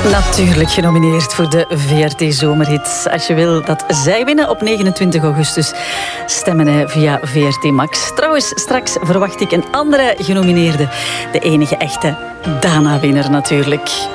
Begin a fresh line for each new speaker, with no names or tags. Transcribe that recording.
Natuurlijk genomineerd voor de VRT Zomerhit. Als je wil dat zij winnen op 29 augustus, stemmen via VRT Max. Trouwens, straks verwacht ik een andere genomineerde. De enige echte Dana-winnaar natuurlijk.